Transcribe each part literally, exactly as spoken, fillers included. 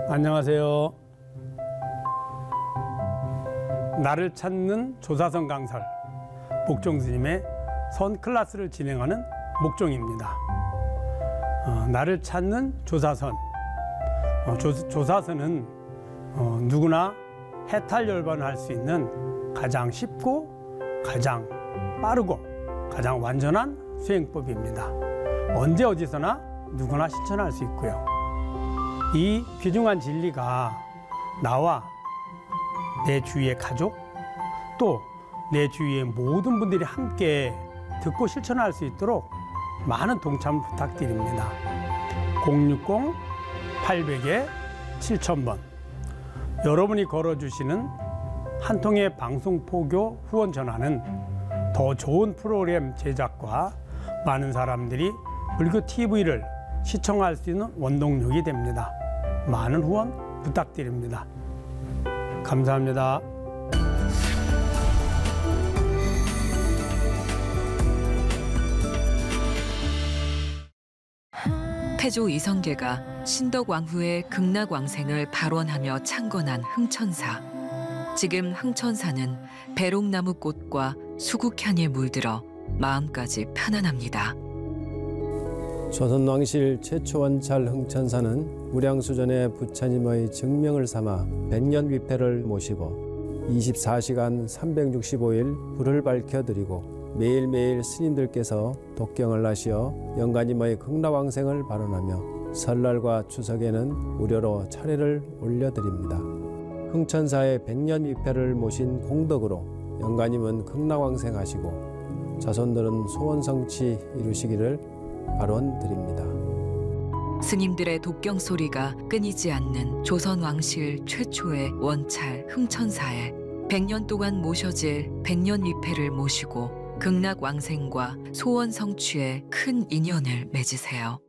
안녕하세요. 나를 찾는 조사선 강설, 목종 스님의 선 클래스를 진행하는 목종입니다. 어, 나를 찾는 조사선. 어, 조, 조사선은 어, 누구나 해탈열반을 할 수 있는 가장 쉽고 가장 빠르고 가장 완전한 수행법입니다. 언제 어디서나 누구나 실천할 수 있고요. 이 귀중한 진리가 나와 내 주위의 가족 또 내 주위의 모든 분들이 함께 듣고 실천할 수 있도록 많은 동참을 부탁드립니다. 공육공 팔백 칠천 번 여러분이 걸어주시는 한 통의 방송 포교 후원 전화는 더 좋은 프로그램 제작과 많은 사람들이 불교 티비를 시청할 수 있는 원동력이 됩니다. 많은 후원 부탁드립니다. 감사합니다. 태조 이성계가 신덕왕후의 극락왕생을 발원하며 창건한 흥천사. 지금 흥천사는 배롱나무 꽃과 수국향에 물들어 마음까지 편안합니다. 조선왕실 최초 원찰 흥천사는 무량수전의 부처님의 증명을 삼아 백년 위패를 모시고 이십사 시간 삼백육십오 일 불을 밝혀드리고 매일매일 스님들께서 독경을 하시어 영가님의 극락왕생을 발언하며 설날과 추석에는 무료로 차례를 올려드립니다. 흥천사의 백년 위패를 모신 공덕으로 영가님은 극락왕생하시고 자손들은 소원성취 이루시기를 발언드립니다. 스님들의 독경 소리가 끊이지 않는 조선왕실 최초의 원찰 흥천사에 백년 동안 모셔질 백년 위패를 모시고 극락왕생과 소원 성취에 큰 인연을 맺으세요.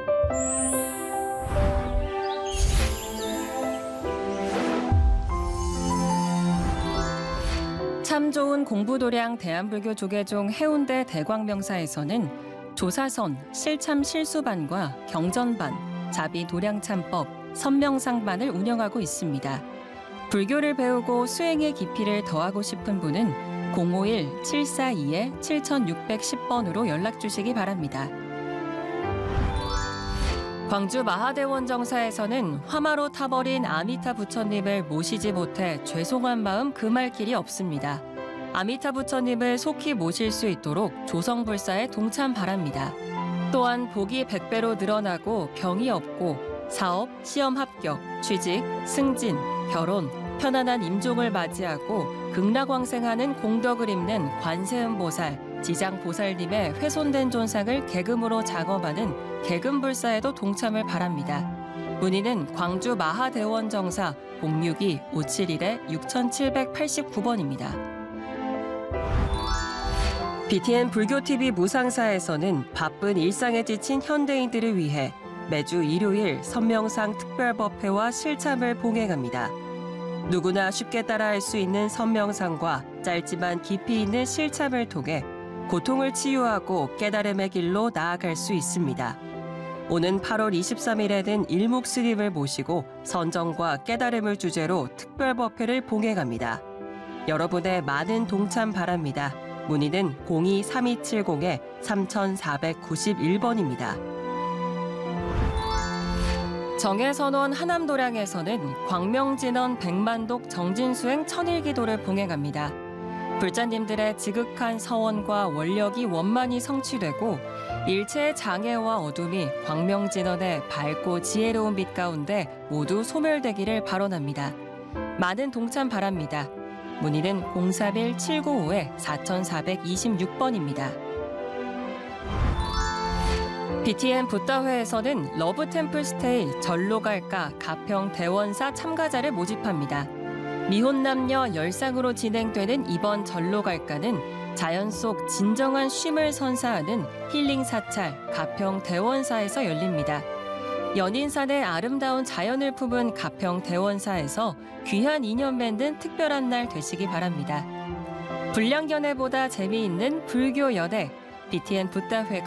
참 좋은 공부도량 대한불교 조계종 해운대 대광명사에서는 조사선, 실참 실수반과 경전반, 자비 도량참법, 선명상반을 운영하고 있습니다. 불교를 배우고 수행의 깊이를 더하고 싶은 분은 공오일 칠사이 칠육일 번으로 연락 주시기 바랍니다. 광주 마하대원 정사에서는 화마로 타버린 아미타 부처님을 모시지 못해 죄송한 마음 금할 길이 없습니다. 아미타 부처님을 속히 모실 수 있도록 조성불사에 동참 바랍니다. 또한 복이 백 배로 늘어나고 병이 없고 사업, 시험 합격, 취직, 승진, 결혼, 편안한 임종을 맞이하고 극락왕생하는 공덕을 입는 관세음보살, 지장보살님의 훼손된 존상을 계금으로 작업하는 계금불사에도 동참을 바랍니다. 문의는 광주 마하대원 정사 공육이 오칠일 육칠팔구 번입니다. 비티엔 불교티비 무상사에서는 바쁜 일상에 지친 현대인들을 위해 매주 일요일 선명상 특별법회와 실참을 봉행합니다. 누구나 쉽게 따라할 수 있는 선명상과 짧지만 깊이 있는 실참을 통해 고통을 치유하고 깨달음의 길로 나아갈 수 있습니다. 오는 팔월 이십삼일에는 일묵스님을 모시고 선정과 깨달음을 주제로 특별법회를 봉행합니다. 여러분의 많은 동참 바랍니다. 문의는 공이 삼이칠공 삼사구일 번입니다. 정해선원 하남도량에서는 광명진원 백만독 정진수행 천일기도를 봉행합니다. 불자님들의 지극한 서원과 원력이 원만히 성취되고 일체의 장애와 어둠이 광명진원의 밝고 지혜로운 빛 가운데 모두 소멸되기를 발언합니다. 많은 동참 바랍니다. 문의는 공사일 칠구오 사사이육 번입니다. 비티엔 붓다회에서는 러브템플스테이 절로 갈까 가평 대원사 참가자를 모집합니다. 미혼 남녀 열상으로 진행되는 이번 절로 갈까는 자연 속 진정한 쉼을 선사하는 힐링 사찰 가평 대원사에서 열립니다. 연인산의 아름다운 자연을 품은 가평 대원사에서 귀한 인연 맺는 특별한 날 되시기 바랍니다. 불량연애보다 재미있는 불교 연애 비티엔 붓다회가